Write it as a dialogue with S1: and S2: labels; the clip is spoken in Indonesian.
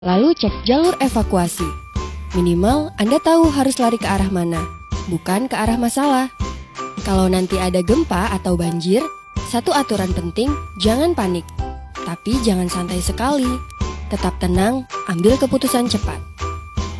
S1: Lalu cek jalur evakuasi. Minimal Anda tahu harus lari ke arah mana, bukan ke arah masalah. Kalau nanti ada gempa atau banjir, satu aturan penting, jangan panik. Tapi jangan santai sekali. Tetap tenang, ambil keputusan cepat.